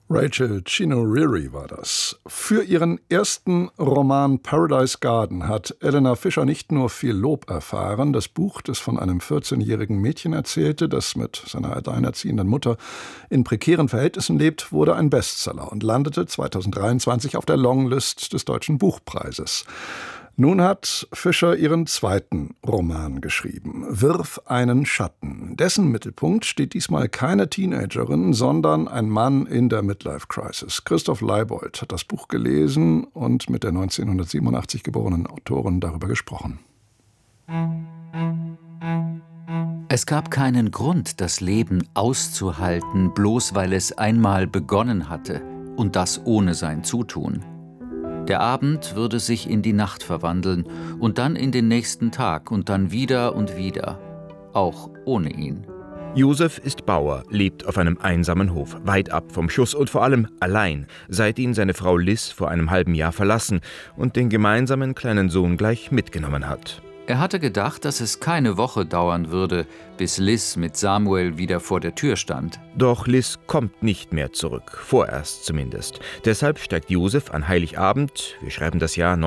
Rachel Chinouriri war das. Für ihren ersten Roman Paradise Garden hat Elena Fischer nicht nur viel Lob erfahren. Das Buch, das von einem 14-jährigen Mädchen erzählte, das mit seiner alleinerziehenden Mutter in prekären Verhältnissen lebt, wurde ein Bestseller und landete 2023 auf der Longlist des Deutschen Buchpreises. Nun hat Fischer ihren zweiten Roman geschrieben, Wirf einen Schatten. Dessen Mittelpunkt steht diesmal keine Teenagerin, sondern ein Mann in der Midlife-Crisis. Christoph Leibold hat das Buch gelesen und mit der 1987 geborenen Autorin darüber gesprochen. Es gab keinen Grund, das Leben auszuhalten, bloß weil es einmal begonnen hatte, und das ohne sein Zutun. Der Abend würde sich in die Nacht verwandeln und dann in den nächsten Tag und dann wieder und wieder, auch ohne ihn. Josef ist Bauer, lebt auf einem einsamen Hof, weit ab vom Schuss und vor allem allein, seit ihn seine Frau Liz vor einem halben Jahr verlassen und den gemeinsamen kleinen Sohn gleich mitgenommen hat. Er hatte gedacht, dass es keine Woche dauern würde, bis Liz mit Samuel wieder vor der Tür stand. Doch Liz kommt nicht mehr zurück, vorerst zumindest. Deshalb steigt Josef an Heiligabend, wir schreiben das Jahr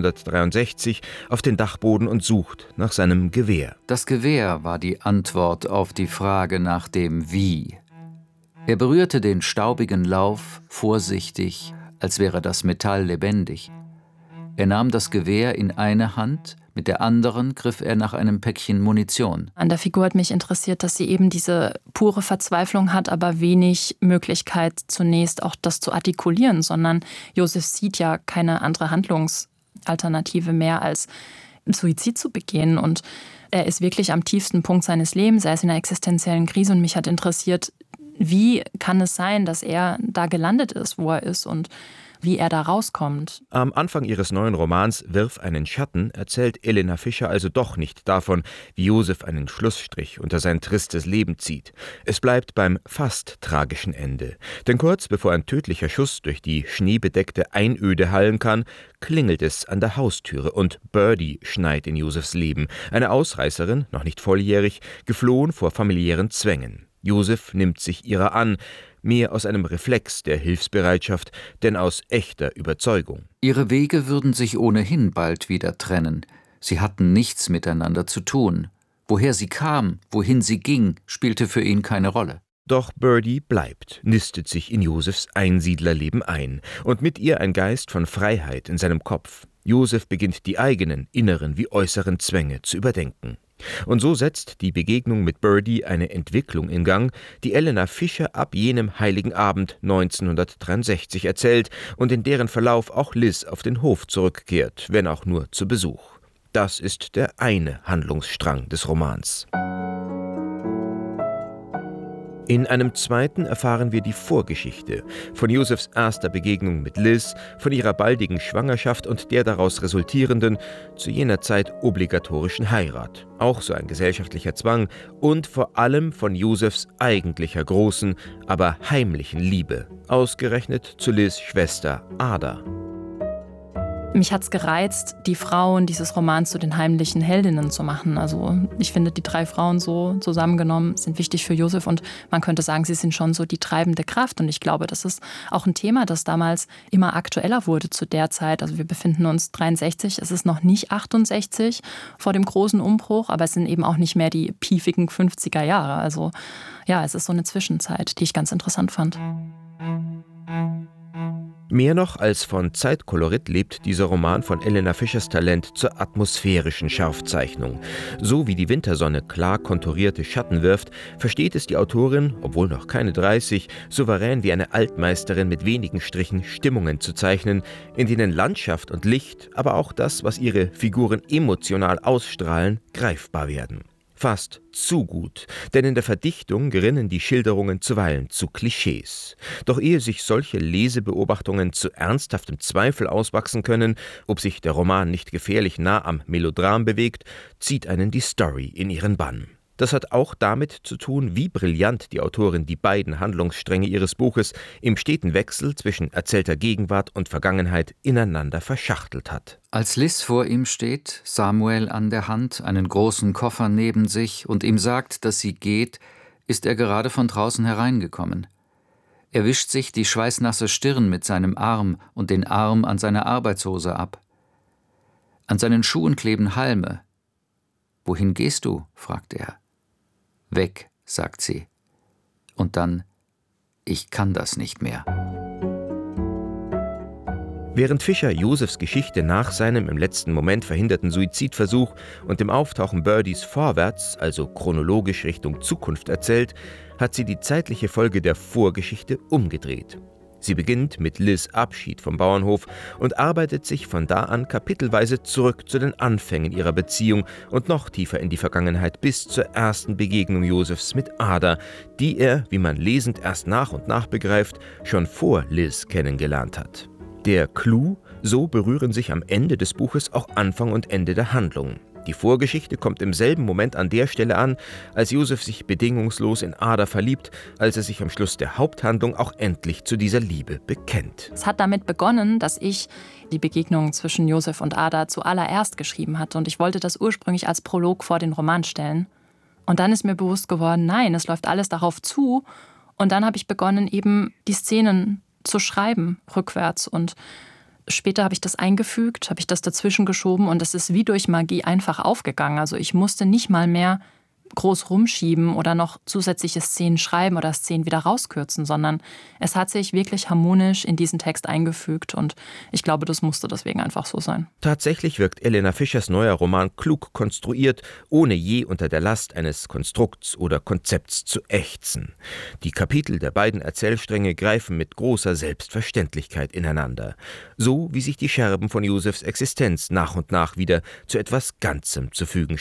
1963, auf den Dachboden und sucht nach seinem Gewehr. Das Gewehr war die Antwort auf die Frage nach dem Wie. Er berührte den staubigen Lauf vorsichtig, als wäre das Metall lebendig. Er nahm das Gewehr in eine Hand, mit der anderen griff er nach einem Päckchen Munition. An der Figur hat mich interessiert, dass sie eben diese pure Verzweiflung hat, aber wenig Möglichkeit zunächst auch das zu artikulieren, sondern Josef sieht ja keine andere Handlungsalternative mehr, als Suizid zu begehen. Und er ist wirklich am tiefsten Punkt seines Lebens, er ist in einer existenziellen Krise und mich hat interessiert, wie kann es sein, dass er da gelandet ist, wo er ist und wie er da rauskommt. Am Anfang ihres neuen Romans Wirf einen Schatten erzählt Elena Fischer also doch nicht davon, wie Josef einen Schlussstrich unter sein tristes Leben zieht. Es bleibt beim fast tragischen Ende. Denn kurz bevor ein tödlicher Schuss durch die schneebedeckte Einöde hallen kann, klingelt es an der Haustüre und Birdie schneit in Josefs Leben. Eine Ausreißerin, noch nicht volljährig, geflohen vor familiären Zwängen. Josef nimmt sich ihrer an, mehr aus einem Reflex der Hilfsbereitschaft, denn aus echter Überzeugung. Ihre Wege würden sich ohnehin bald wieder trennen. Sie hatten nichts miteinander zu tun. Woher sie kam, wohin sie ging, spielte für ihn keine Rolle. Doch Birdie bleibt, nistet sich in Josefs Einsiedlerleben ein und mit ihr ein Geist von Freiheit in seinem Kopf. Josef beginnt die eigenen inneren wie äußeren Zwänge zu überdenken. Und so setzt die Begegnung mit Birdie eine Entwicklung in Gang, die Elena Fischer ab jenem heiligen Abend 1963 erzählt und in deren Verlauf auch Liz auf den Hof zurückkehrt, wenn auch nur zu Besuch. Das ist der eine Handlungsstrang des Romans. In einem zweiten erfahren wir die Vorgeschichte von Josefs erster Begegnung mit Liz, von ihrer baldigen Schwangerschaft und der daraus resultierenden, zu jener Zeit obligatorischen Heirat. Auch so ein gesellschaftlicher Zwang und vor allem von Josefs eigentlicher großen, aber heimlichen Liebe, ausgerechnet zu Liz' Schwester Ada. Mich hat es gereizt, die Frauen dieses Romans zu den heimlichen Heldinnen zu machen. Also ich finde, die drei Frauen so zusammengenommen sind wichtig für Josef und man könnte sagen, sie sind schon so die treibende Kraft. Und ich glaube, das ist auch ein Thema, das damals immer aktueller wurde zu der Zeit. Also wir befinden uns 63, es ist noch nicht 68 vor dem großen Umbruch, aber es sind eben auch nicht mehr die piefigen 50er Jahre. Also ja, es ist so eine Zwischenzeit, die ich ganz interessant fand. Mehr noch als von Zeitkolorit lebt dieser Roman von Elena Fischers Talent zur atmosphärischen Scharfzeichnung. So wie die Wintersonne klar konturierte Schatten wirft, versteht es die Autorin, obwohl noch keine 30, souverän wie eine Altmeisterin mit wenigen Strichen Stimmungen zu zeichnen, in denen Landschaft und Licht, aber auch das, was ihre Figuren emotional ausstrahlen, greifbar werden. Fast zu gut, denn in der Verdichtung gerinnen die Schilderungen zuweilen zu Klischees. Doch ehe sich solche Lesebeobachtungen zu ernsthaftem Zweifel auswachsen können, ob sich der Roman nicht gefährlich nah am Melodram bewegt, zieht einen die Story in ihren Bann. Das hat auch damit zu tun, wie brillant die Autorin die beiden Handlungsstränge ihres Buches im steten Wechsel zwischen erzählter Gegenwart und Vergangenheit ineinander verschachtelt hat. Als Liz vor ihm steht, Samuel an der Hand, einen großen Koffer neben sich und ihm sagt, dass sie geht, ist er gerade von draußen hereingekommen. Er wischt sich die schweißnasse Stirn mit seinem Arm und den Arm an seiner Arbeitshose ab. An seinen Schuhen kleben Halme. »Wohin gehst du?« fragt er. »Weg«, sagt sie. Und dann: »Ich kann das nicht mehr.« Während Fischer Josephs Geschichte nach seinem im letzten Moment verhinderten Suizidversuch und dem Auftauchen Birdies vorwärts, also chronologisch Richtung Zukunft erzählt, hat sie die zeitliche Folge der Vorgeschichte umgedreht. Sie beginnt mit Liz' Abschied vom Bauernhof und arbeitet sich von da an kapitelweise zurück zu den Anfängen ihrer Beziehung und noch tiefer in die Vergangenheit bis zur ersten Begegnung Josephs mit Ada, die er, wie man lesend erst nach und nach begreift, schon vor Liz kennengelernt hat. Der Clou: so berühren sich am Ende des Buches auch Anfang und Ende der Handlung. Die Vorgeschichte kommt im selben Moment an der Stelle an, als Joseph sich bedingungslos in Ada verliebt, als er sich am Schluss der Haupthandlung auch endlich zu dieser Liebe bekennt. Es hat damit begonnen, dass ich die Begegnung zwischen Joseph und Ada zuallererst geschrieben hatte. Und ich wollte das ursprünglich als Prolog vor den Roman stellen. Und dann ist mir bewusst geworden, nein, es läuft alles darauf zu. Und dann habe ich begonnen, eben die Szenen zu schreiben, rückwärts. Und später habe ich das eingefügt, habe ich das dazwischen geschoben und es ist wie durch Magie einfach aufgegangen. Also ich musste nicht mal mehr groß rumschieben oder noch zusätzliche Szenen schreiben oder Szenen wieder rauskürzen, sondern es hat sich wirklich harmonisch in diesen Text eingefügt und ich glaube, das musste deswegen einfach so sein. Tatsächlich wirkt Elena Fischers neuer Roman klug konstruiert, ohne je unter der Last eines Konstrukts oder Konzepts zu ächzen. Die Kapitel der beiden Erzählstränge greifen mit großer Selbstverständlichkeit ineinander, so wie sich die Scherben von Josephs Existenz nach und nach wieder zu etwas Ganzem zu fügen